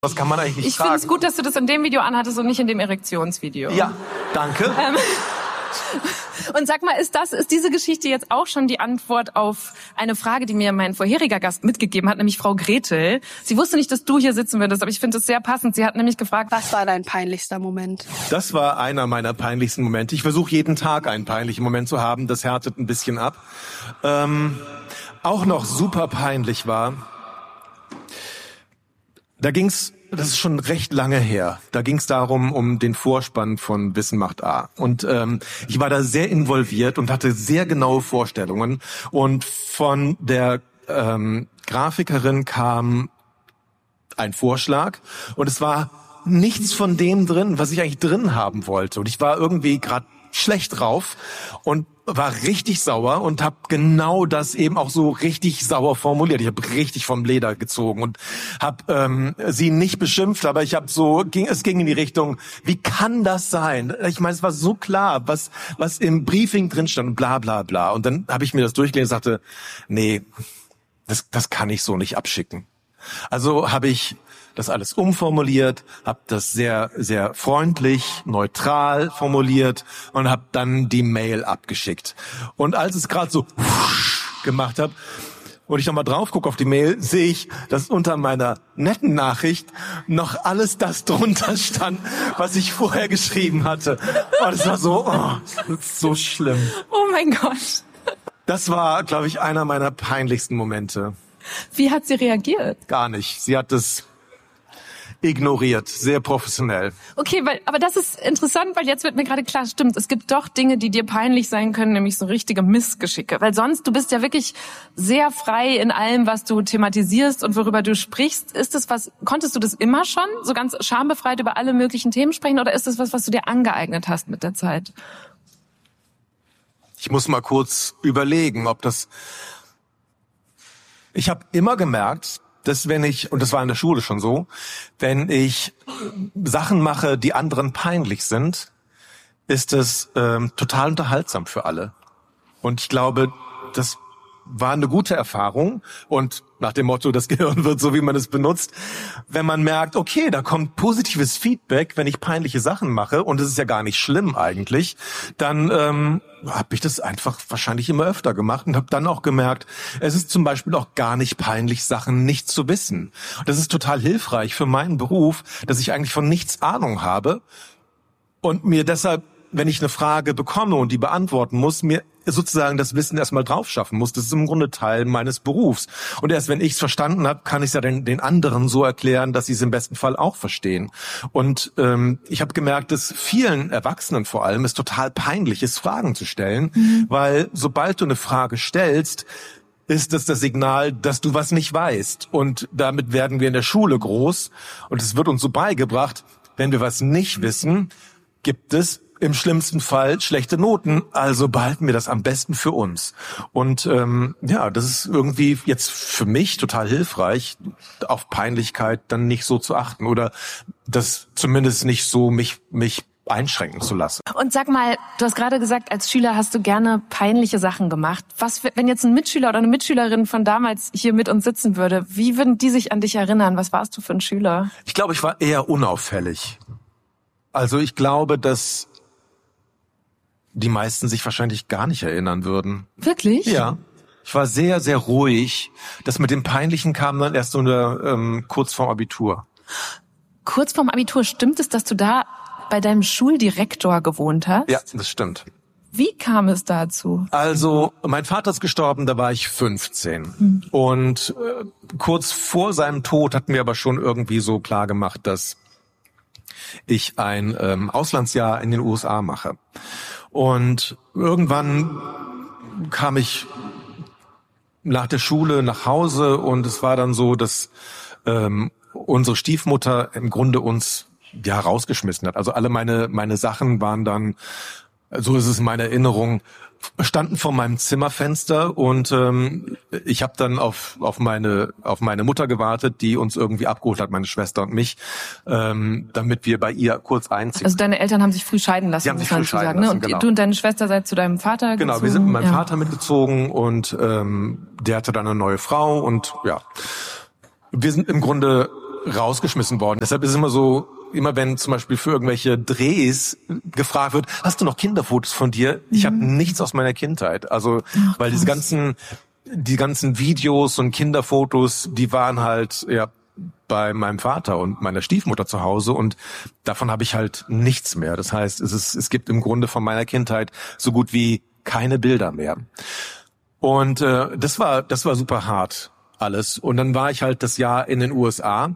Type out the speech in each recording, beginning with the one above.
Das kann man eigentlich nicht Ich fragen. finde es gut, dass du das in dem Video anhattest und nicht in dem Erektionsvideo. Ja, danke. Und sag mal, ist diese Geschichte jetzt auch schon die Antwort auf eine Frage, die mir mein vorheriger Gast mitgegeben hat, nämlich Frau Gretel? Sie wusste nicht, dass du hier sitzen würdest, aber ich finde es sehr passend. Sie hat nämlich gefragt, was war dein peinlichster Moment? Das war einer meiner peinlichsten Momente. Ich versuche jeden Tag einen peinlichen Moment zu haben. Das härtet ein bisschen ab. Auch noch super peinlich war, das ist schon recht lange her. Da ging's darum, um den Vorspann von Wissen macht A. Und ich war da sehr involviert und hatte sehr genaue Vorstellungen. Und von der Grafikerin kam ein Vorschlag und es war nichts von dem drin, was ich eigentlich drin haben wollte. Und ich war irgendwie gerade schlecht drauf und war richtig sauer und habe genau das eben auch so richtig sauer formuliert. Ich habe richtig vom Leder gezogen und habe sie nicht beschimpft, aber ich habe es ging in die Richtung, wie kann das sein? Ich meine, es war so klar, was im Briefing drin stand, bla bla bla. Und dann habe ich mir das durchgelesen und sagte, nee, das kann ich so nicht abschicken. Also habe ich das alles umformuliert, habe das sehr, sehr freundlich, neutral formuliert und habe dann die Mail abgeschickt. Und als es gerade so gemacht habe und ich nochmal drauf gucke auf die Mail, sehe ich, dass unter meiner netten Nachricht noch alles das drunter stand, was ich vorher geschrieben hatte. Und es war so schlimm. oh mein Gott. Das war, glaube ich, einer meiner peinlichsten Momente. Wie hat sie reagiert? Gar nicht. Sie hat es ignoriert, sehr professionell. Okay, aber das ist interessant, weil jetzt wird mir gerade klar, stimmt, es gibt doch Dinge, die dir peinlich sein können, nämlich so richtige Missgeschicke. Weil sonst, du bist ja wirklich sehr frei in allem, was du thematisierst und worüber du sprichst. Konntest du das immer schon, so ganz schambefreit über alle möglichen Themen sprechen, oder ist das was du dir angeeignet hast mit der Zeit? Ich muss mal kurz überlegen, ich habe immer gemerkt, dass und das war in der Schule schon so, wenn ich Sachen mache, die anderen peinlich sind, ist es total unterhaltsam für alle. Und ich glaube, das war eine gute Erfahrung und nach dem Motto, das Gehirn wird so, wie man es benutzt, wenn man merkt, okay, da kommt positives Feedback, wenn ich peinliche Sachen mache und es ist ja gar nicht schlimm eigentlich, dann habe ich das einfach wahrscheinlich immer öfter gemacht und habe dann auch gemerkt, es ist zum Beispiel auch gar nicht peinlich, Sachen nicht zu wissen. Und das ist total hilfreich für meinen Beruf, dass ich eigentlich von nichts Ahnung habe und mir deshalb, wenn ich eine Frage bekomme und die beantworten muss, mir sozusagen das Wissen erstmal drauf schaffen muss. Das ist im Grunde Teil meines Berufs. Und erst wenn ich es verstanden habe, kann ich es ja den anderen so erklären, dass sie es im besten Fall auch verstehen. Und ich habe gemerkt, dass vielen Erwachsenen vor allem es total peinlich ist, Fragen zu stellen, weil sobald du eine Frage stellst, ist das Signal, dass du was nicht weißt. Und damit werden wir in der Schule groß. Und es wird uns so beigebracht, wenn wir was nicht wissen, gibt es im schlimmsten Fall schlechte Noten, also behalten wir das am besten für uns. Und das ist irgendwie jetzt für mich total hilfreich, auf Peinlichkeit dann nicht so zu achten oder das zumindest nicht so mich einschränken zu lassen. Und sag mal, du hast gerade gesagt, als Schüler hast du gerne peinliche Sachen gemacht. Wenn jetzt ein Mitschüler oder eine Mitschülerin von damals hier mit uns sitzen würde, wie würden die sich an dich erinnern? Was warst du für ein Schüler? Ich glaube, ich war eher unauffällig. Also ich glaube, dass die meisten sich wahrscheinlich gar nicht erinnern würden. Wirklich? Ja. Ich war sehr, sehr ruhig. Das mit dem Peinlichen kam dann erst so kurz vorm Abitur. Kurz vorm Abitur, stimmt es, dass du da bei deinem Schuldirektor gewohnt hast? Ja, das stimmt. Wie kam es dazu? Also, mein Vater ist gestorben, da war ich 15. Und kurz vor seinem Tod hat mir aber schon irgendwie so klar gemacht, dass ich ein Auslandsjahr in den USA mache. Und irgendwann kam ich nach der Schule nach Hause und es war dann so, dass unsere Stiefmutter im Grunde uns rausgeschmissen hat. Also alle meine Sachen waren dann, so ist es in meiner Erinnerung, standen vor meinem Zimmerfenster und ich habe dann auf meine Mutter gewartet, die uns irgendwie abgeholt hat, meine Schwester und mich, damit wir bei ihr kurz einziehen. Also deine Eltern haben sich früh scheiden lassen, die haben sich früh scheiden lassen, ne? Und genau. Du und deine Schwester seid zu deinem Vater gezogen? Genau, wir sind mit meinem Vater mitgezogen und der hatte dann eine neue Frau und ja, wir sind im Grunde rausgeschmissen worden. Deshalb ist es immer wenn zum Beispiel für irgendwelche Drehs gefragt wird, hast du noch Kinderfotos von dir? Ich habe nichts aus meiner Kindheit. Also, weil die ganzen Videos und Kinderfotos, die waren halt, bei meinem Vater und meiner Stiefmutter zu Hause und davon habe ich halt nichts mehr. Das heißt, es gibt im Grunde von meiner Kindheit so gut wie keine Bilder mehr. Und das war super hart alles. Und dann war ich halt das Jahr in den USA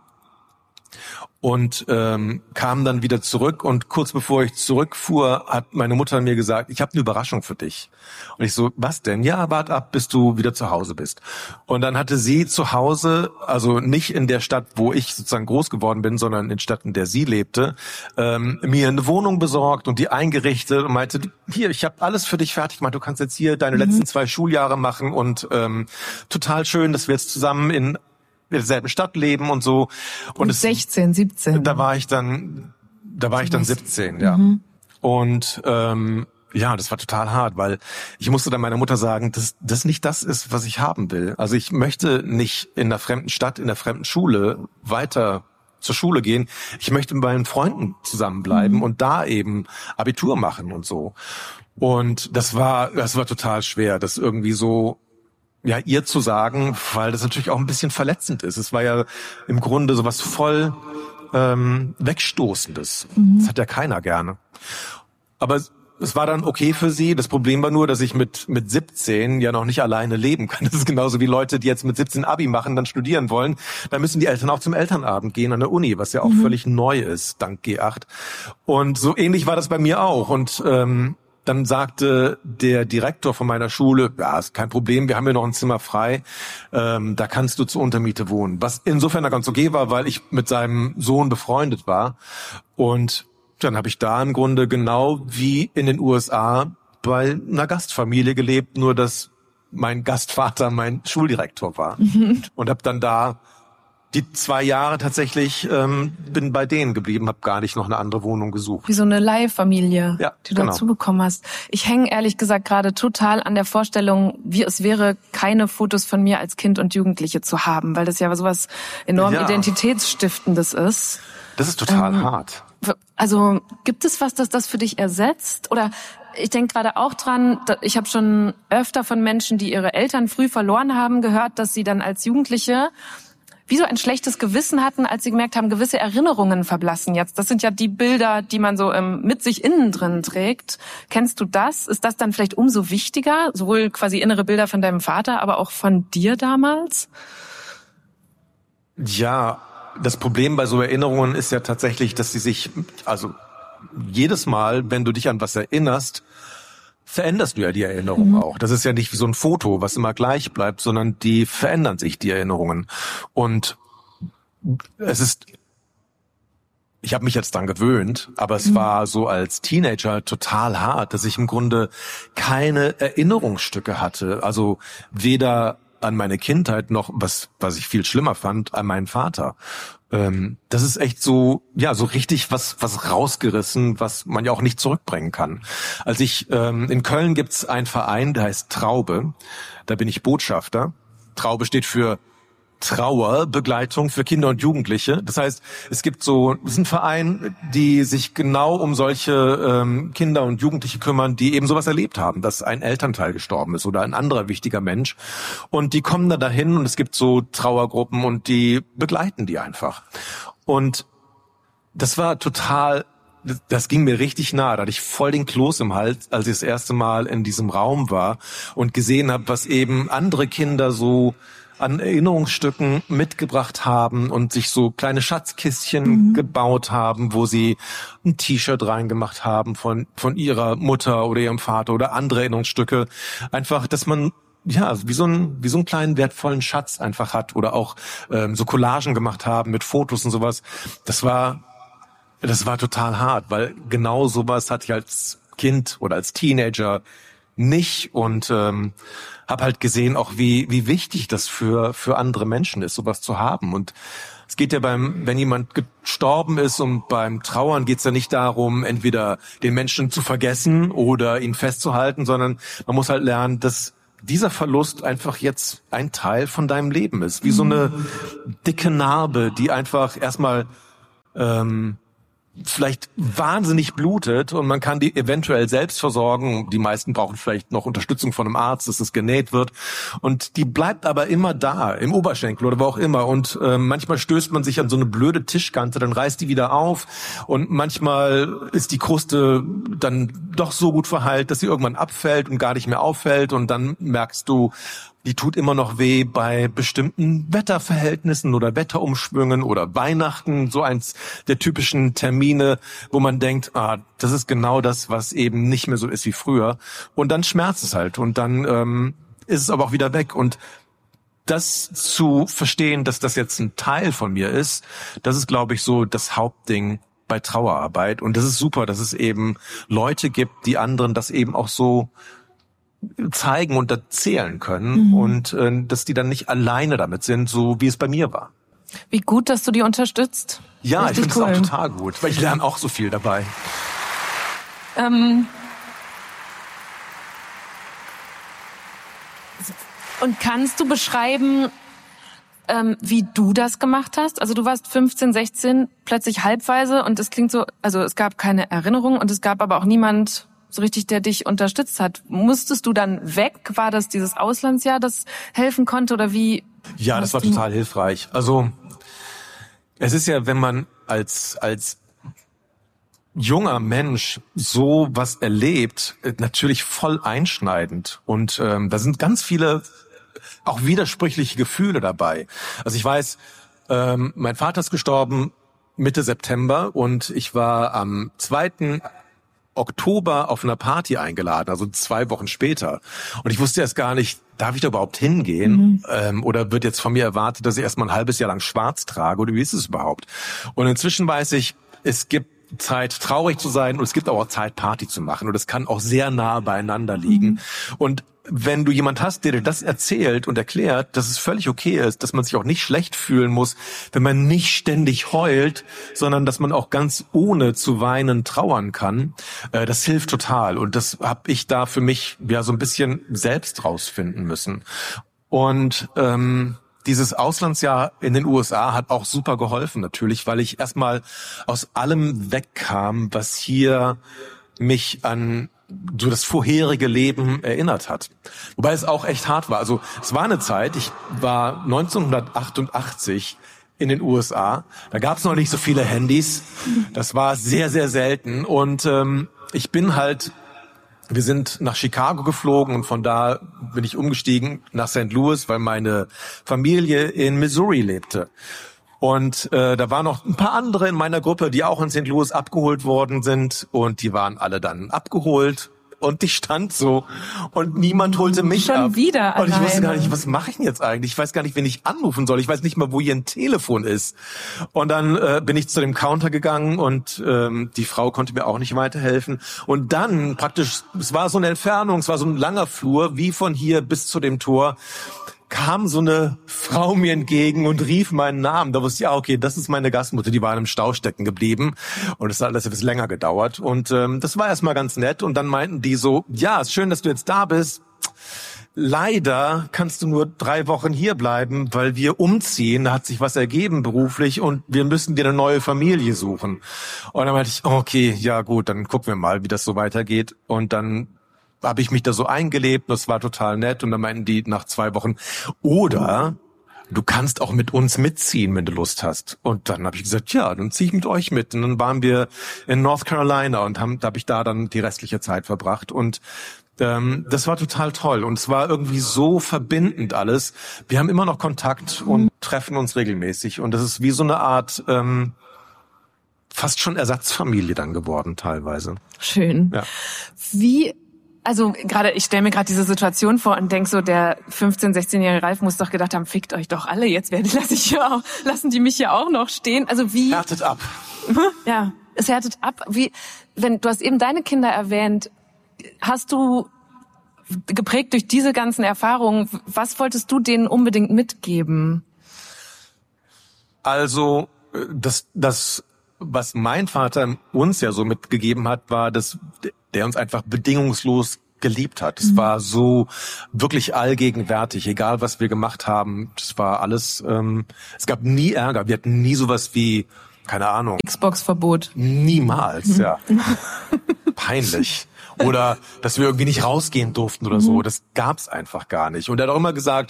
und kam dann wieder zurück und kurz bevor ich zurückfuhr, hat meine Mutter mir gesagt, ich habe eine Überraschung für dich. Und ich so, was denn? Ja, wart ab, bis du wieder zu Hause bist. Und dann hatte sie zu Hause, also nicht in der Stadt, wo ich sozusagen groß geworden bin, sondern in der Stadt, in der sie lebte, mir eine Wohnung besorgt und die eingerichtet und meinte, hier, ich habe alles für dich fertig gemacht, du kannst jetzt hier deine letzten 2 Schuljahre machen und total schön, dass wir jetzt zusammen in derselben Stadt leben und so. Und 16, 17. Da war ich dann 17, ja. Und das war total hart, weil ich musste dann meiner Mutter sagen, dass das nicht das ist, was ich haben will. Also ich möchte nicht in einer fremden Stadt, in einer fremden Schule weiter zur Schule gehen. Ich möchte mit meinen Freunden zusammenbleiben und da eben Abitur machen und so. Und das war total schwer, das irgendwie so ihr zu sagen, weil das natürlich auch ein bisschen verletzend ist. Es war ja im Grunde sowas voll Wegstoßendes. Das hat ja keiner gerne. Aber es war dann okay für sie. Das Problem war nur, dass ich mit 17 ja noch nicht alleine leben kann. Das ist genauso wie Leute, die jetzt mit 17 Abi machen, dann studieren wollen. Da müssen die Eltern auch zum Elternabend gehen an der Uni, was ja auch völlig neu ist, dank G8. Und so ähnlich war das bei mir auch. Und dann sagte der Direktor von meiner Schule, ja, ist kein Problem, wir haben hier noch ein Zimmer frei, da kannst du zur Untermiete wohnen. Was insofern da ganz okay war, weil ich mit seinem Sohn befreundet war. Und dann habe ich da im Grunde genau wie in den USA bei einer Gastfamilie gelebt, nur dass mein Gastvater mein Schuldirektor war. Und habe dann da die 2 Jahre tatsächlich bin bei denen geblieben, habe gar nicht noch eine andere Wohnung gesucht. Wie so eine Leihfamilie, die du dazu bekommen hast. Ich hänge ehrlich gesagt gerade total an der Vorstellung, wie es wäre, keine Fotos von mir als Kind und Jugendliche zu haben, weil das ja sowas enorm Identitätsstiftendes ist. Das ist total hart. Also gibt es was, das für dich ersetzt? Oder ich denke gerade auch dran, ich habe schon öfter von Menschen, die ihre Eltern früh verloren haben, gehört, dass sie dann als Jugendliche wie so ein schlechtes Gewissen hatten, als sie gemerkt haben, gewisse Erinnerungen verblassen jetzt. Das sind ja die Bilder, die man so mit sich innen drin trägt. Kennst du das? Ist das dann vielleicht umso wichtiger? Sowohl quasi innere Bilder von deinem Vater, aber auch von dir damals? Ja, das Problem bei so Erinnerungen ist ja tatsächlich, dass sie sich, also jedes Mal, wenn du dich an was erinnerst, veränderst du ja die Erinnerung auch. Das ist ja nicht wie so ein Foto, was immer gleich bleibt, sondern die verändern sich, die Erinnerungen. Und ich habe mich jetzt dran gewöhnt, aber es war so als Teenager total hart, dass ich im Grunde keine Erinnerungsstücke hatte. Also weder an meine Kindheit noch, was ich viel schlimmer fand, an meinen Vater. Das ist echt so, so richtig was rausgerissen, was man ja auch nicht zurückbringen kann. In Köln gibt's einen Verein, der heißt Traube. Da bin ich Botschafter. Traube steht für Trauerbegleitung für Kinder und Jugendliche. Das heißt, es ist ein Verein, die sich genau um solche Kinder und Jugendliche kümmern, die eben sowas erlebt haben, dass ein Elternteil gestorben ist oder ein anderer wichtiger Mensch. Und die kommen dann dahin und es gibt so Trauergruppen und die begleiten die einfach. Und das war das ging mir richtig nahe. Da hatte ich voll den Kloß im Hals, als ich das erste Mal in diesem Raum war und gesehen habe, was eben andere Kinder so an Erinnerungsstücken mitgebracht haben und sich so kleine Schatzkistchen gebaut haben, wo sie ein T-Shirt reingemacht haben von ihrer Mutter oder ihrem Vater oder andere Erinnerungsstücke. Einfach, dass man wie so einen kleinen wertvollen Schatz einfach hat oder auch so Collagen gemacht haben mit Fotos und sowas. Das war total hart, weil genau sowas hatte ich als Kind oder als Teenager nicht und habe halt gesehen auch wie wichtig das für andere Menschen ist, sowas zu haben. Und es geht ja wenn jemand gestorben ist und beim Trauern geht's ja nicht darum, entweder den Menschen zu vergessen oder ihn festzuhalten, sondern man muss halt lernen, dass dieser Verlust einfach jetzt ein Teil von deinem Leben ist. Wie so eine dicke Narbe, die einfach erstmal vielleicht wahnsinnig blutet und man kann die eventuell selbst versorgen. Die meisten brauchen vielleicht noch Unterstützung von einem Arzt, dass es genäht wird. Und die bleibt aber immer da, im Oberschenkel oder wo auch immer. Und manchmal stößt man sich an so eine blöde Tischkante, dann reißt die wieder auf. Und manchmal ist die Kruste dann doch so gut verheilt, dass sie irgendwann abfällt und gar nicht mehr auffällt. Und dann merkst du, die tut immer noch weh bei bestimmten Wetterverhältnissen oder Wetterumschwüngen oder Weihnachten, so eins der typischen Termine, wo man denkt, das ist genau das, was eben nicht mehr so ist wie früher. Und dann schmerzt es halt und dann ist es aber auch wieder weg. Und das zu verstehen, dass das jetzt ein Teil von mir ist, das ist, glaube ich, so das Hauptding bei Trauerarbeit. Und das ist super, dass es eben Leute gibt, die anderen das eben auch so zeigen und erzählen können und dass die dann nicht alleine damit sind, so wie es bei mir war. Wie gut, dass du die unterstützt. Ja, richtig ich finde es cool. auch total gut, weil ich lerne auch so viel dabei. Und kannst du beschreiben, wie du das gemacht hast? Also du warst 15, 16, plötzlich halbweise und es klingt so, also es gab keine Erinnerung und es gab aber auch niemand so richtig, der dich unterstützt hat. Musstest du dann weg? War das dieses Auslandsjahr, das helfen konnte oder wie? Ja, das war total hilfreich. Also es ist ja, wenn man als junger Mensch so was erlebt, natürlich voll einschneidend. Und da sind ganz viele auch widersprüchliche Gefühle dabei. Also ich weiß, mein Vater ist gestorben Mitte September und ich war am 2. Oktober auf einer Party eingeladen, also 2 Wochen später. Und ich wusste erst gar nicht, darf ich da überhaupt hingehen? Oder wird jetzt von mir erwartet, dass ich erst mal ein halbes Jahr lang schwarz trage? Oder wie ist es überhaupt? Und inzwischen weiß ich, es gibt Zeit, traurig zu sein und es gibt auch Zeit, Party zu machen. Und es kann auch sehr nah beieinander liegen. Und wenn du jemand hast, der dir das erzählt und erklärt, dass es völlig okay ist, dass man sich auch nicht schlecht fühlen muss, wenn man nicht ständig heult, sondern dass man auch ganz ohne zu weinen trauern kann, das hilft total. Und das habe ich da für mich ja so ein bisschen selbst rausfinden müssen. Und dieses Auslandsjahr in den USA hat auch super geholfen natürlich, weil ich erstmal aus allem wegkam, was hier mich an so das vorherige Leben erinnert hat. Wobei es auch echt hart war. Also es war eine Zeit, ich war 1988 in den USA. Da gab es noch nicht so viele Handys. Das war sehr, sehr selten. Und ich bin halt, wir sind nach Chicago geflogen und von da bin ich umgestiegen nach St. Louis, weil meine Familie in Missouri lebte. Und da waren noch ein paar andere in meiner Gruppe, die auch in St. Louis abgeholt worden sind. Und die waren alle dann abgeholt. Und ich stand so und niemand holte mich Schon ab. wieder und ich wusste gar alleine. nicht, was mache ich denn jetzt eigentlich? Ich weiß gar nicht, wen ich anrufen soll. Ich weiß nicht mal, wo ihr ein Telefon ist. Und dann bin ich zu dem Counter gegangen und die Frau konnte mir auch nicht weiterhelfen. Und dann praktisch, es war so eine Entfernung, es war so ein langer Flur, wie von hier bis zu dem Tor, kam so eine Frau mir entgegen und rief meinen Namen. Da wusste ich, okay, das ist meine Gastmutter, die war in einem Stau stecken geblieben. Und es hat alles etwas länger gedauert. Und das war erstmal ganz nett. Und dann meinten die so, ja, ist schön, dass du jetzt da bist. Leider kannst du nur 3 Wochen hier bleiben, weil wir umziehen. Da hat sich was ergeben beruflich und wir müssen dir eine neue Familie suchen. Und dann meinte ich, okay, ja gut, dann gucken wir mal, wie das so weitergeht. Und dann habe ich mich da so eingelebt, das war total nett. Und dann meinten die nach 2 Wochen, oder du kannst auch mit uns mitziehen, wenn du Lust hast. Und dann habe ich gesagt, ja, dann ziehe ich mit euch mit. Und dann waren wir in North Carolina und da habe ich da dann die restliche Zeit verbracht. Und das war total toll. Und es war irgendwie so verbindend alles. Wir haben immer noch Kontakt und treffen uns regelmäßig. Und das ist wie so eine Art fast schon Ersatzfamilie dann geworden teilweise. Schön. Ja. Also gerade, ich stelle mir gerade diese Situation vor und denk so, der 15-, 16-jährige Ralf muss doch gedacht haben, fickt euch doch alle, jetzt lassen die mich hier auch noch stehen. Also wie... Härtet ab. Ja, es härtet ab. Du hast eben deine Kinder erwähnt, hast du geprägt durch diese ganzen Erfahrungen, was wolltest du denen unbedingt mitgeben? Also, das, was mein Vater uns ja so mitgegeben hat, war, dass der uns einfach bedingungslos geliebt hat. Es war so wirklich allgegenwärtig, egal was wir gemacht haben. Das war alles, es gab nie Ärger. Wir hatten nie sowas wie, keine Ahnung. Xbox-Verbot. Niemals, ja. Peinlich. Oder dass wir irgendwie nicht rausgehen durften oder so. Das gab's einfach gar nicht. Und er hat auch immer gesagt,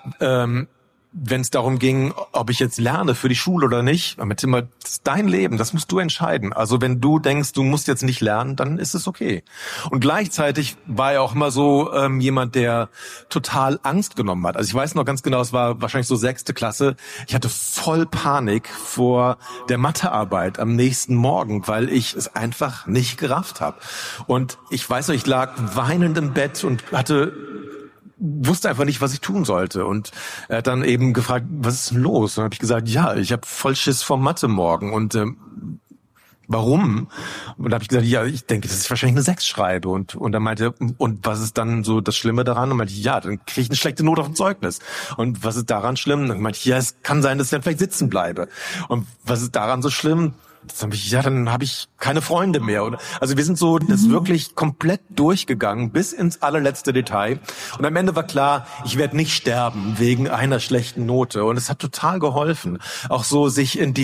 wenn es darum ging, ob ich jetzt lerne für die Schule oder nicht, damit immer, das ist dein Leben, das musst du entscheiden. Also wenn du denkst, du musst jetzt nicht lernen, dann ist es okay. Und gleichzeitig war er auch immer so jemand, der total Angst genommen hat. Also ich weiß noch ganz genau, es war wahrscheinlich so 6. Klasse. Ich hatte voll Panik vor der Mathearbeit am nächsten Morgen, weil ich es einfach nicht gerafft habe. Und ich weiß noch, ich lag weinend im Bett und wusste einfach nicht, was ich tun sollte. Und er hat dann eben gefragt, was ist denn los? Und dann habe ich gesagt, ja, ich habe voll Schiss vor Mathe morgen. Und warum? Und da habe ich gesagt, ja, ich denke, dass ich wahrscheinlich eine 6 schreibe. Und dann meinte er, und was ist dann so das Schlimme daran? Und meinte ich, ja, dann kriege ich eine schlechte Note auf dem Zeugnis. Und was ist daran schlimm? Und dann meinte ich, ja, es kann sein, dass ich dann vielleicht sitzen bleibe. Und was ist daran so schlimm? Dann habe ich keine Freunde mehr. Also wir sind so das wirklich komplett durchgegangen bis ins allerletzte Detail. Und am Ende war klar, ich werde nicht sterben wegen einer schlechten Note. Und es hat total geholfen, auch so sich in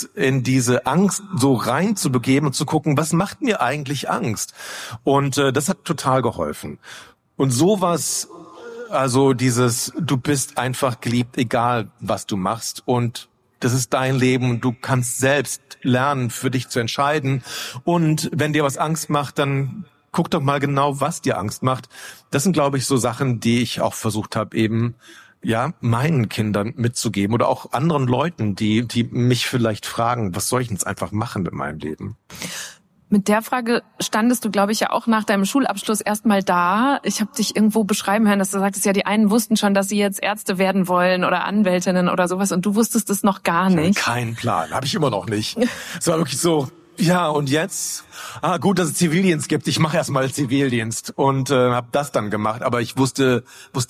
diese Angst so rein zu begeben und zu gucken, was macht mir eigentlich Angst? Und das hat total geholfen. Und sowas, also du bist einfach geliebt, egal was du machst. Und das ist dein Leben und du kannst selbst lernen, für dich zu entscheiden. Und wenn dir was Angst macht, dann guck doch mal genau, was dir Angst macht. Das sind, glaube ich, so Sachen, die ich auch versucht habe, eben meinen Kindern mitzugeben oder auch anderen Leuten, die mich vielleicht fragen, was soll ich denn jetzt einfach machen mit meinem Leben? Mit der Frage standest du, glaube ich, ja auch nach deinem Schulabschluss erstmal da. Ich habe dich irgendwo beschreiben hören, dass du sagtest, ja, die einen wussten schon, dass sie jetzt Ärzte werden wollen oder Anwältinnen oder sowas und du wusstest es noch gar nicht. Keinen Plan, habe ich immer noch nicht. Es war wirklich so, ja, und jetzt? Gut, dass es Zivildienst gibt. Ich mache erstmal Zivildienst und habe das dann gemacht, aber ich wusste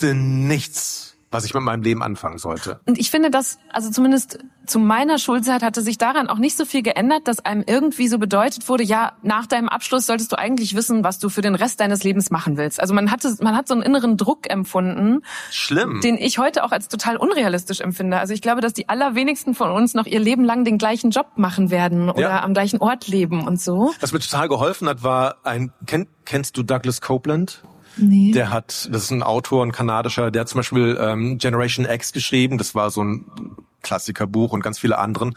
nichts, was ich mit meinem Leben anfangen sollte. Und ich finde, dass, also zumindest zu meiner Schulzeit hatte sich daran auch nicht so viel geändert, dass einem irgendwie so bedeutet wurde, ja, nach deinem Abschluss solltest du eigentlich wissen, was du für den Rest deines Lebens machen willst. Also man hat so einen inneren Druck empfunden. Schlimm. Den ich heute auch als total unrealistisch empfinde. Also ich glaube, dass die allerwenigsten von uns noch ihr Leben lang den gleichen Job machen werden oder am gleichen Ort leben und so. Was mir total geholfen hat, war kennst du Douglas Copeland? Nee. Das ist ein Autor, ein kanadischer, der hat zum Beispiel Generation X geschrieben. Das war so ein Klassikerbuch und ganz viele anderen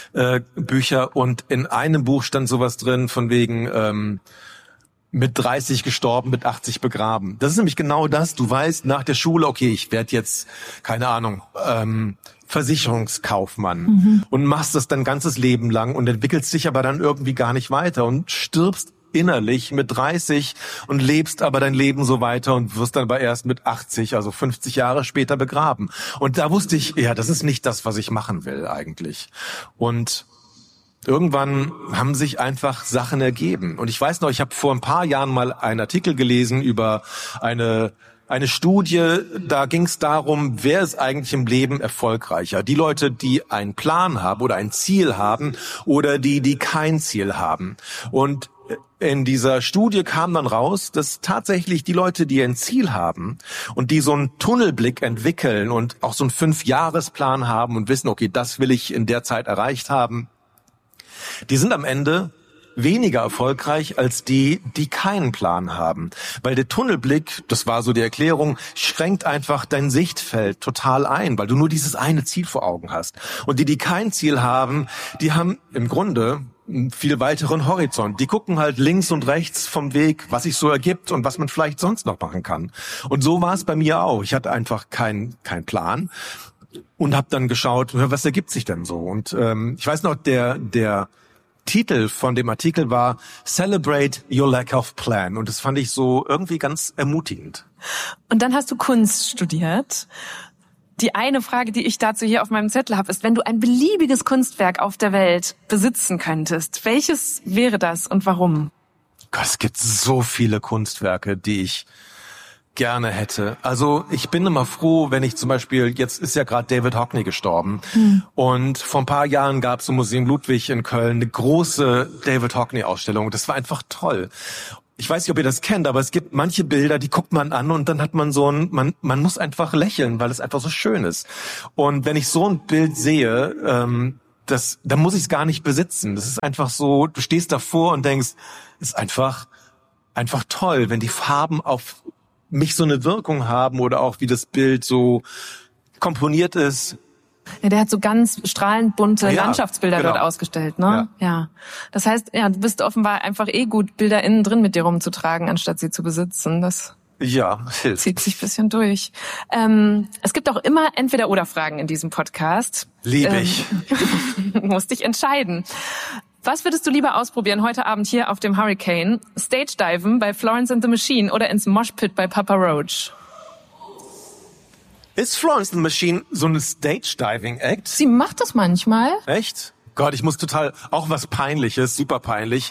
Bücher. Und in einem Buch stand sowas drin von wegen mit 30 gestorben, mit 80 begraben. Das ist nämlich genau das. Du weißt nach der Schule, okay, ich werde jetzt, keine Ahnung, Versicherungskaufmann und machst das dein ganzes Leben lang und entwickelst dich aber dann irgendwie gar nicht weiter und stirbst innerlich mit 30 und lebst aber dein Leben so weiter und wirst dann aber erst mit 80, also 50 Jahre später begraben. Und da wusste ich, ja, das ist nicht das, was ich machen will eigentlich. Und irgendwann haben sich einfach Sachen ergeben. Und ich weiß noch, ich habe vor ein paar Jahren mal einen Artikel gelesen über eine Studie, da ging es darum, wer ist eigentlich im Leben erfolgreicher? Die Leute, die einen Plan haben oder ein Ziel haben oder die kein Ziel haben. Und in dieser Studie kam dann raus, dass tatsächlich die Leute, die ein Ziel haben und die so einen Tunnelblick entwickeln und auch so einen 5-Jahresplan haben und wissen, okay, das will ich in der Zeit erreicht haben, die sind am Ende weniger erfolgreich als die keinen Plan haben. Weil der Tunnelblick, das war so die Erklärung, schränkt einfach dein Sichtfeld total ein, weil du nur dieses eine Ziel vor Augen hast. Und die kein Ziel haben, die haben im Grunde einen viel weiteren Horizont. Die gucken halt links und rechts vom Weg, was sich so ergibt und was man vielleicht sonst noch machen kann. Und so war es bei mir auch. Ich hatte einfach keinen Plan und habe dann geschaut, was ergibt sich denn so? Und ich weiß noch, der Titel von dem Artikel war Celebrate Your Lack of Plan. Und das fand ich so irgendwie ganz ermutigend. Und dann hast du Kunst studiert. Die eine Frage, die ich dazu hier auf meinem Zettel habe, ist, wenn du ein beliebiges Kunstwerk auf der Welt besitzen könntest, welches wäre das und warum? Gott, es gibt so viele Kunstwerke, die ich gerne hätte. Also ich bin immer froh, wenn ich zum Beispiel, jetzt ist ja gerade David Hockney gestorben und vor ein paar Jahren gab es im Museum Ludwig in Köln eine große David Hockney-Ausstellung. Das war einfach toll. ich weiß nicht, ob ihr das kennt, aber es gibt manche Bilder, die guckt man an und dann hat man so man muss einfach lächeln, weil es einfach so schön ist. Und wenn ich so ein Bild sehe, dann muss ich es gar nicht besitzen. Das ist einfach so, du stehst davor und denkst, es ist einfach toll, wenn die Farben auf mich so eine Wirkung haben oder auch wie das Bild so komponiert ist. Ja, der hat so ganz strahlend bunte Landschaftsbilder dort ausgestellt, ne? Ja. Das heißt, du bist offenbar einfach gut, Bilder innen drin mit dir rumzutragen, anstatt sie zu besitzen. Das hilft. Zieht sich ein bisschen durch. Es gibt auch immer Entweder-oder-Fragen in diesem Podcast. Liebe ich. Musst dich entscheiden. Was würdest du lieber ausprobieren heute Abend hier auf dem Hurricane? Stage-Diven bei Florence and the Machine oder ins Moshpit bei Papa Roach? Ist Florence and the Machine so eine Stage-Diving-Act? Sie macht das manchmal. Echt? Gott, ich muss auch was Peinliches, super peinlich.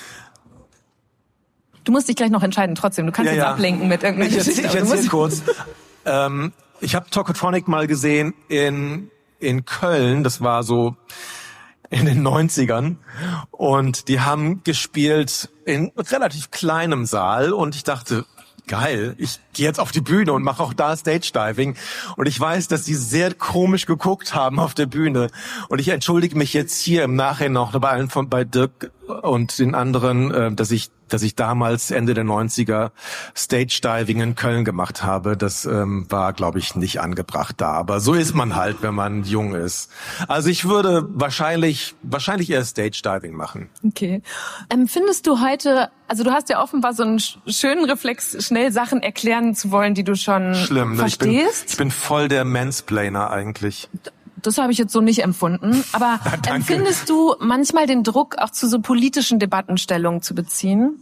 Du musst dich gleich noch entscheiden, trotzdem. Du kannst jetzt ablenken mit irgendwelchen Geschichten. Ich erzähl kurz. Ich habe Tokotronic mal gesehen in Köln, das war so in den 90ern. Und die haben gespielt in relativ kleinem Saal und ich dachte, geil, ich gehe jetzt auf die Bühne und mache auch da Stage-Diving. Und ich weiß, dass die sehr komisch geguckt haben auf der Bühne. Und ich entschuldige mich jetzt hier im Nachhinein noch bei Dirk und den anderen, dass ich damals Ende der 90er Stage-Diving in Köln gemacht habe. Das war, glaube ich, nicht angebracht da. Aber so ist man halt, wenn man jung ist. Also ich würde wahrscheinlich eher Stage-Diving machen. Okay. Findest du heute, also du hast ja offenbar so einen schönen Reflex, schnell Sachen erklären zu wollen, die du schon verstehst. Ich bin voll der Mansplainer eigentlich. Das habe ich jetzt so nicht empfunden. Aber empfindest du manchmal den Druck, auch zu so politischen Debatten Stellung zu beziehen?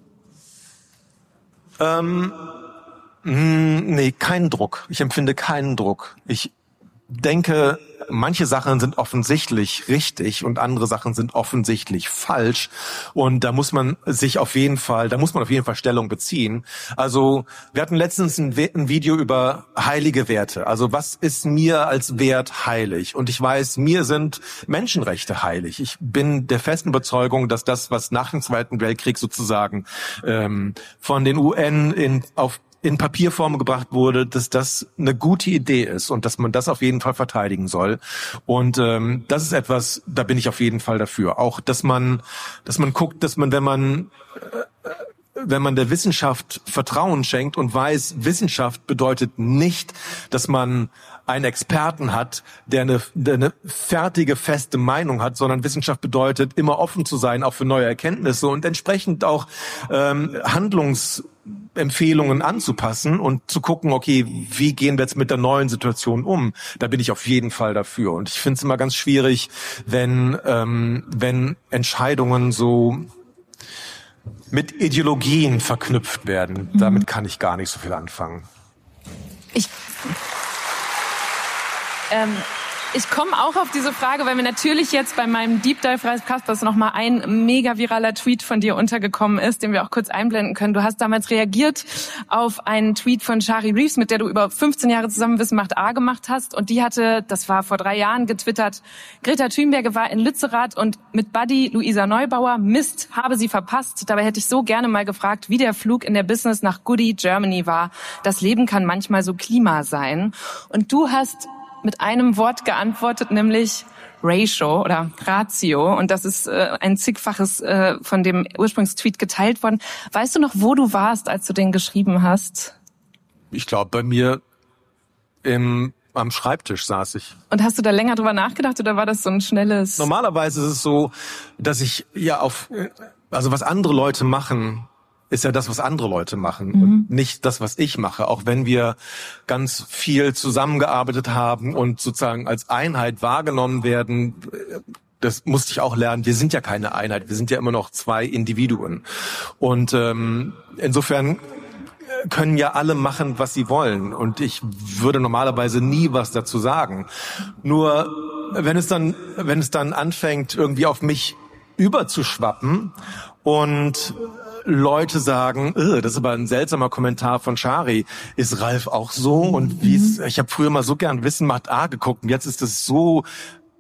Nee, keinen Druck. Ich empfinde keinen Druck. Ich denke, manche Sachen sind offensichtlich richtig und andere Sachen sind offensichtlich falsch. Und da muss man auf jeden Fall Stellung beziehen. Also, wir hatten letztens ein Video über heilige Werte. Also, was ist mir als Wert heilig? Und ich weiß, mir sind Menschenrechte heilig. Ich bin der festen Überzeugung, dass das, was nach dem Zweiten Weltkrieg sozusagen von den UN in Papierform gebracht wurde, dass das eine gute Idee ist und dass man das auf jeden Fall verteidigen soll. Und das ist etwas, da bin ich auf jeden Fall dafür. Auch, dass man guckt, dass man, wenn man der Wissenschaft Vertrauen schenkt und weiß, Wissenschaft bedeutet nicht, dass man einen Experten hat, der eine fertige, feste Meinung hat, sondern Wissenschaft bedeutet, immer offen zu sein, auch für neue Erkenntnisse und entsprechend auch Handlungsempfehlungen anzupassen und zu gucken, okay, wie gehen wir jetzt mit der neuen Situation um? Da bin ich auf jeden Fall dafür. Und ich finde es immer ganz schwierig, wenn Entscheidungen so mit Ideologien verknüpft werden. Damit kann ich gar nicht so viel anfangen. Ich komme auch auf diese Frage, weil mir natürlich jetzt bei meinem Deep Dive Reis Kaspers nochmal ein mega viraler Tweet von dir untergekommen ist, den wir auch kurz einblenden können. Du hast damals reagiert auf einen Tweet von Shari Reeves, mit der du über 15 Jahre zusammen Wissen macht A gemacht hast. Und die hatte, das war vor 3 Jahren, getwittert, Greta Thunberg war in Lützerath und mit Buddy Luisa Neubauer, Mist, habe sie verpasst. Dabei hätte ich so gerne mal gefragt, wie der Flug in der Business nach Goody Germany war. Das Leben kann manchmal so Klima sein. Und du hast mit einem Wort geantwortet, nämlich Ratio oder Ratio. Und das ist ein zigfaches von dem Ursprungstweet geteilt worden. Weißt du noch, wo du warst, als du den geschrieben hast? Ich glaube, bei mir am Schreibtisch saß ich. Und hast du da länger drüber nachgedacht oder war das so ein schnelles... Normalerweise ist es so, dass ich also was andere Leute machen, ist ja das, was andere Leute machen und nicht das, was ich mache. Auch wenn wir ganz viel zusammengearbeitet haben und sozusagen als Einheit wahrgenommen werden, das musste ich auch lernen, wir sind ja keine Einheit, wir sind ja immer noch 2 Individuen. Und insofern können ja alle machen, was sie wollen. Und ich würde normalerweise nie was dazu sagen. Nur wenn es dann anfängt, irgendwie auf mich überzuschwappen und Leute sagen, das ist aber ein seltsamer Kommentar von Shari. Ist Ralf auch so? Und ich habe früher mal so gern Wissen macht A geguckt und jetzt ist es so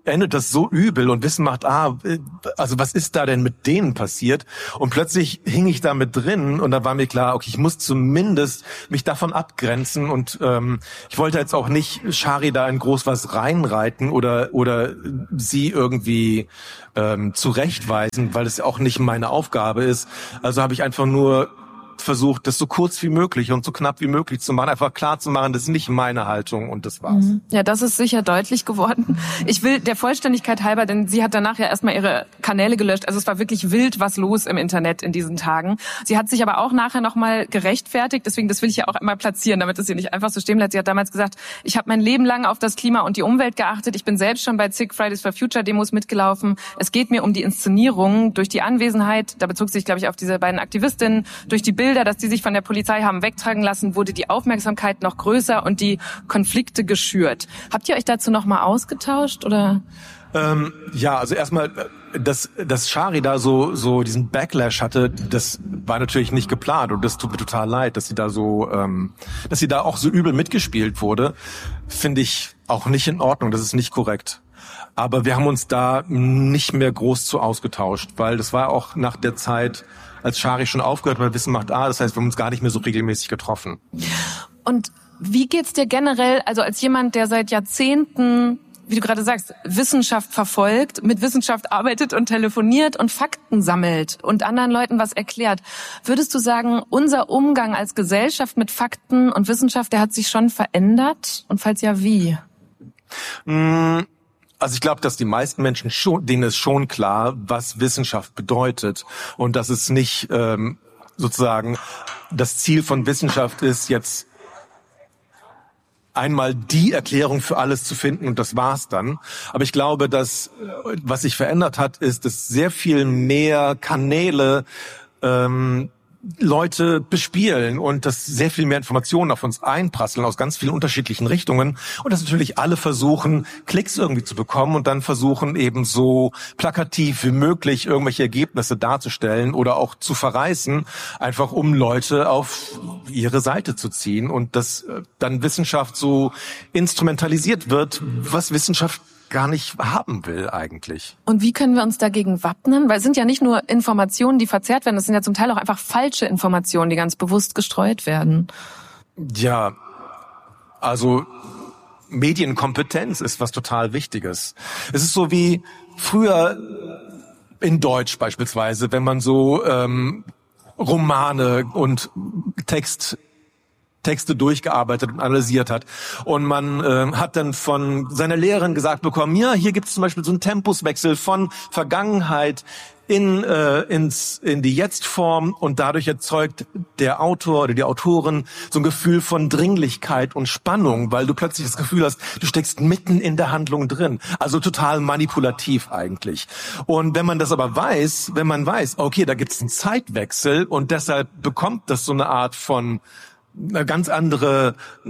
endet das so übel und Wissen macht, also was ist da denn mit denen passiert? Und plötzlich hing ich da mit drin und da war mir klar, okay, ich muss zumindest mich davon abgrenzen und ich wollte jetzt auch nicht Shari da in groß was reinreiten oder sie irgendwie zurechtweisen, weil es ja auch nicht meine Aufgabe ist. Also habe ich einfach nur versucht, das so kurz wie möglich und so knapp wie möglich zu machen, einfach klar zu machen, das ist nicht meine Haltung und das war's. Ja, das ist sicher deutlich geworden. Ich will der Vollständigkeit halber, denn sie hat danach ja erstmal ihre Kanäle gelöscht. Also es war wirklich wild was los im Internet in diesen Tagen. Sie hat sich aber auch nachher nochmal gerechtfertigt, deswegen das will ich ja auch einmal platzieren, damit es hier nicht einfach so stehen bleibt. Sie hat damals gesagt, ich habe mein Leben lang auf das Klima und die Umwelt geachtet. Ich bin selbst schon bei zig Fridays for Future Demos mitgelaufen. Es geht mir um die Inszenierung durch die Anwesenheit. Da bezog sich, glaube ich, auf diese beiden Aktivistinnen, durch die Bilder, dass die sich von der Polizei haben wegtragen lassen, wurde die Aufmerksamkeit noch größer und die Konflikte geschürt. Habt ihr euch dazu noch mal ausgetauscht oder? Ja, also erstmal, dass Shari da so diesen Backlash hatte, das war natürlich nicht geplant und das tut mir total leid, dass sie da auch so übel mitgespielt wurde, finde ich auch nicht in Ordnung, das ist nicht korrekt. Aber wir haben uns da nicht mehr groß zu ausgetauscht, weil das war auch nach der Zeit, als Shari schon aufgehört hat, Wissen macht das heißt, wir haben uns gar nicht mehr so regelmäßig getroffen. Und wie geht's dir generell, also als jemand, der seit Jahrzehnten, wie du gerade sagst, Wissenschaft verfolgt, mit Wissenschaft arbeitet und telefoniert und Fakten sammelt und anderen Leuten was erklärt, würdest du sagen, unser Umgang als Gesellschaft mit Fakten und Wissenschaft, der hat sich schon verändert? Und falls ja, wie? Also ich glaube, dass die meisten Menschen denen ist schon klar, was Wissenschaft bedeutet und dass es nicht sozusagen das Ziel von Wissenschaft ist, jetzt einmal die Erklärung für alles zu finden und das war's dann. Aber ich glaube, dass was sich verändert hat, ist, dass sehr viel mehr Kanäle Leute bespielen und dass sehr viel mehr Informationen auf uns einprasseln aus ganz vielen unterschiedlichen Richtungen und dass natürlich alle versuchen, Klicks irgendwie zu bekommen und dann versuchen eben so plakativ wie möglich irgendwelche Ergebnisse darzustellen oder auch zu verreißen, einfach um Leute auf ihre Seite zu ziehen und dass dann Wissenschaft so instrumentalisiert wird, was Wissenschaft gar nicht haben will eigentlich. Und wie können wir uns dagegen wappnen? Weil es sind ja nicht nur Informationen, die verzerrt werden, es sind ja zum Teil auch einfach falsche Informationen, die ganz bewusst gestreut werden. Ja, also Medienkompetenz ist was total Wichtiges. Es ist so wie früher in Deutsch beispielsweise, wenn man so Romane und Texte durchgearbeitet und analysiert hat. Und man hat dann von seiner Lehrerin gesagt bekommen, ja, hier gibt es zum Beispiel so einen Tempuswechsel von Vergangenheit in die Jetztform und dadurch erzeugt der Autor oder die Autorin so ein Gefühl von Dringlichkeit und Spannung, weil du plötzlich das Gefühl hast, du steckst mitten in der Handlung drin. Also total manipulativ eigentlich. Und wenn man das aber weiß, okay, da gibt es einen Zeitwechsel und deshalb bekommt das so eine Art von ganz anderes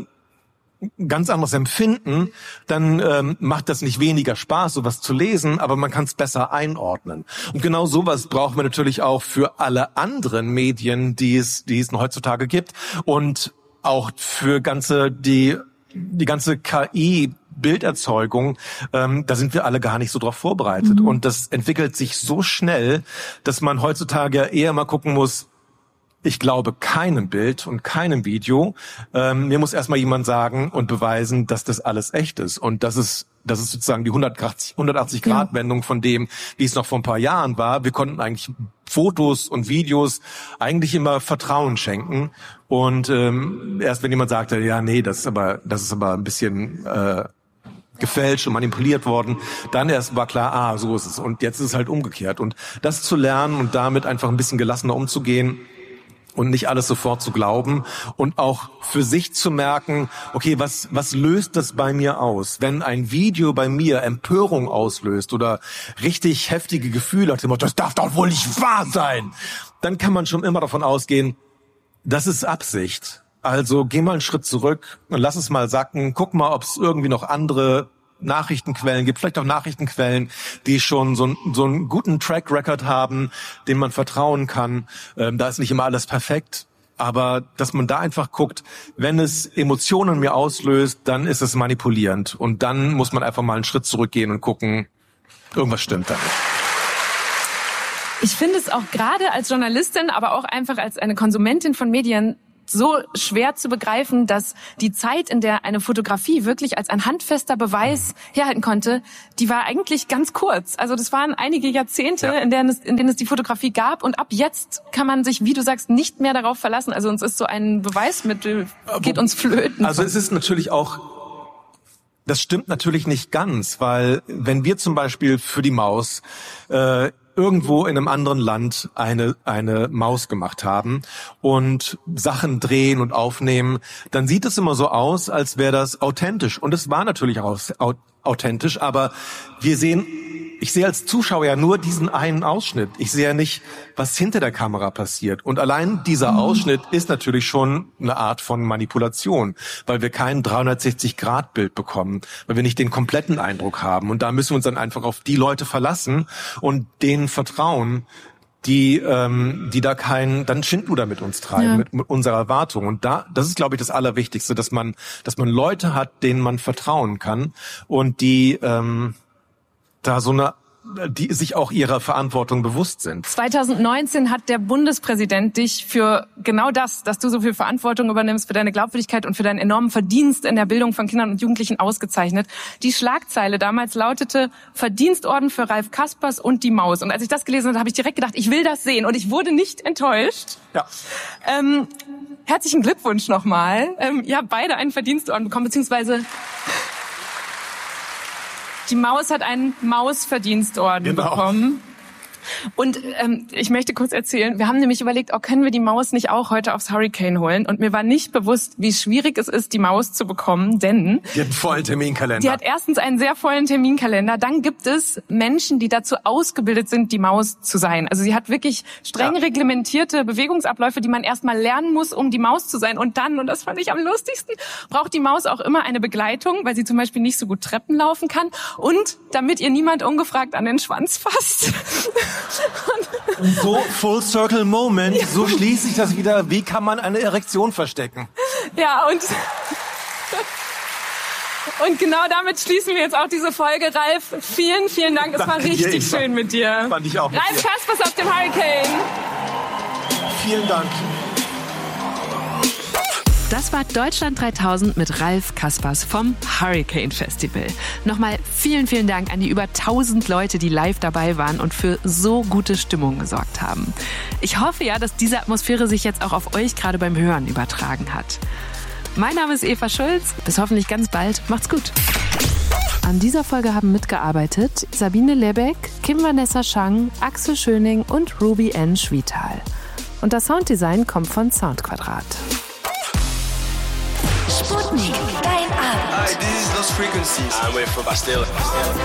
Empfinden, dann macht das nicht weniger Spaß, sowas zu lesen, aber man kann es besser einordnen. Und genau sowas brauchen wir natürlich auch für alle anderen Medien, die es heutzutage gibt und auch für die ganze KI-Bilderzeugung, da sind wir alle gar nicht so drauf vorbereitet. Und das entwickelt sich so schnell, dass man heutzutage eher mal gucken muss, ich glaube keinem Bild und keinem Video. Mir muss erstmal jemand sagen und beweisen, dass das alles echt ist. Und das ist sozusagen die 180-Grad-Wendung von dem, wie es noch vor ein paar Jahren war. Wir konnten eigentlich Fotos und Videos eigentlich immer Vertrauen schenken. Und erst wenn jemand sagte, ja, nee, das ist aber ein bisschen gefälscht und manipuliert worden, dann erst war klar, so ist es. Und jetzt ist es halt umgekehrt. Und das zu lernen und damit einfach ein bisschen gelassener umzugehen, und nicht alles sofort zu glauben und auch für sich zu merken, okay, was löst das bei mir aus? Wenn ein Video bei mir Empörung auslöst oder richtig heftige Gefühle hat, das darf doch wohl nicht wahr sein, dann kann man schon immer davon ausgehen, das ist Absicht. Also geh mal einen Schritt zurück und lass es mal sacken, guck mal, ob es irgendwie noch andere Nachrichtenquellen gibt, vielleicht auch Nachrichtenquellen, die schon so einen guten Track Record haben, dem man vertrauen kann. Da ist nicht immer alles perfekt, Aber dass man da einfach guckt, wenn es Emotionen in mir auslöst, dann ist es manipulierend. Und dann muss man einfach mal einen Schritt zurückgehen und gucken, irgendwas stimmt da nicht. Ich finde es auch gerade als Journalistin, aber auch einfach als eine Konsumentin von Medien so schwer zu begreifen, dass die Zeit, in der eine Fotografie wirklich als ein handfester Beweis herhalten konnte, die war eigentlich ganz kurz. Also das waren einige Jahrzehnte, in denen es die Fotografie gab. Und ab jetzt kann man sich, wie du sagst, nicht mehr darauf verlassen. Also uns ist so ein Beweismittel, geht uns flöten. Also es ist natürlich auch, das stimmt natürlich nicht ganz, weil wenn wir zum Beispiel für die Maus irgendwo in einem anderen Land eine Maus gemacht haben und Sachen drehen und aufnehmen, dann sieht es immer so aus, als wäre das authentisch. Und es war natürlich auch authentisch, aber ich sehe als Zuschauer ja nur diesen einen Ausschnitt. Ich sehe ja nicht, was hinter der Kamera passiert. Und allein dieser Ausschnitt ist natürlich schon eine Art von Manipulation, weil wir kein 360-Grad-Bild bekommen, weil wir nicht den kompletten Eindruck haben. Und da müssen wir uns dann einfach auf die Leute verlassen und denen vertrauen, die da dann Schindluder mit uns treiben, mit unserer Erwartung. Und das ist, glaube ich, das Allerwichtigste, dass man Leute hat, denen man vertrauen kann und die die sich auch ihrer Verantwortung bewusst sind. 2019 hat der Bundespräsident dich für genau das, dass du so viel Verantwortung übernimmst, für deine Glaubwürdigkeit und für deinen enormen Verdienst in der Bildung von Kindern und Jugendlichen ausgezeichnet. Die Schlagzeile damals lautete Verdienstorden für Ralf Kaspers und die Maus. Und als ich das gelesen habe, habe ich direkt gedacht, ich will das sehen. Und ich wurde nicht enttäuscht. Ja. Herzlichen Glückwunsch nochmal. Ihr habt beide einen Verdienstorden bekommen, beziehungsweise die Maus hat einen Mausverdienstorden bekommen. Und ich möchte kurz erzählen, wir haben nämlich überlegt, können wir die Maus nicht auch heute aufs Hurricane holen? Und mir war nicht bewusst, wie schwierig es ist, die Maus zu bekommen, denn die hat einen vollen Terminkalender. Die hat erstens einen sehr vollen Terminkalender. Dann gibt es Menschen, die dazu ausgebildet sind, die Maus zu sein. Also sie hat wirklich streng reglementierte Bewegungsabläufe, die man erstmal lernen muss, um die Maus zu sein. Und dann, und das fand ich am lustigsten, braucht die Maus auch immer eine Begleitung, weil sie zum Beispiel nicht so gut Treppen laufen kann. Und damit ihr niemand ungefragt an den Schwanz fasst. Und so Full Circle Moment, so schließt sich das wieder. Wie kann man eine Erektion verstecken? Ja, und genau damit schließen wir jetzt auch diese Folge. Ralf, vielen, vielen Dank. Es war richtig schön mit dir. Fand ich auch. Ralf Kaspers auf dem Hurricane. Vielen Dank. Das war Deutschland 3000 mit Ralf Kaspers vom Hurricane Festival. Nochmal vielen, vielen Dank an die über 1000 Leute, die live dabei waren und für so gute Stimmung gesorgt haben. Ich hoffe ja, dass diese Atmosphäre sich jetzt auch auf euch gerade beim Hören übertragen hat. Mein Name ist Eva Schulz. Bis hoffentlich ganz bald. Macht's gut. An dieser Folge haben mitgearbeitet Sabine Lebeck, Kim Vanessa Schang, Axel Schöning und Ruby N. Schwietal. Und das Sounddesign kommt von Soundquadrat. Sputnik, dein Abend. Hi, this is Lost Frequencies. I'm with Bastille.